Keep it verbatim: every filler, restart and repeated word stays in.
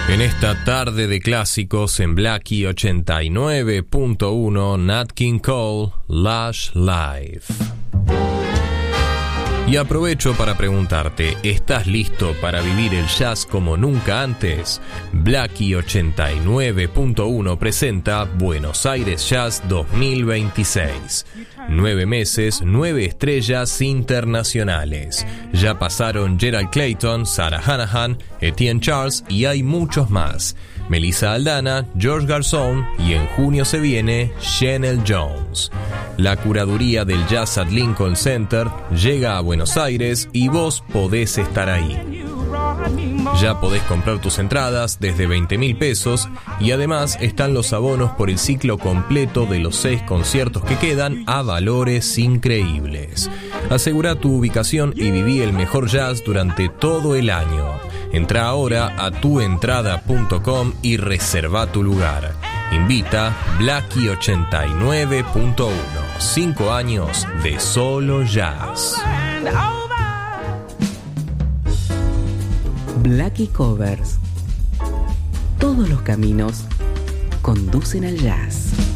En esta tarde de clásicos en Blackie ochenta y nueve punto uno, Nat King Cole, Lush Life. Y aprovecho para preguntarte, ¿estás listo para vivir el jazz como nunca antes? Blackie ochenta y nueve punto uno presenta Buenos Aires Jazz dos mil veintiséis. Nueve meses, nueve estrellas internacionales. Ya pasaron Gerald Clayton, Sarah Hanahan, Etienne Charles y hay muchos más. Melissa Aldana, George Garzón y en junio se viene Chanel Jones. La curaduría del Jazz at Lincoln Center llega a Buenos Aires y vos podés estar ahí. Ya podés comprar tus entradas desde veinte mil pesos y además están los abonos por el ciclo completo de los seis conciertos que quedan a valores increíbles. Asegura tu ubicación y viví el mejor jazz durante todo el año. Entra ahora a tu entrada punto com y reserva tu lugar. Invita Blackie ochenta y nueve punto uno. Cinco años de solo jazz. Blackie Covers. Todos los caminos conducen al jazz.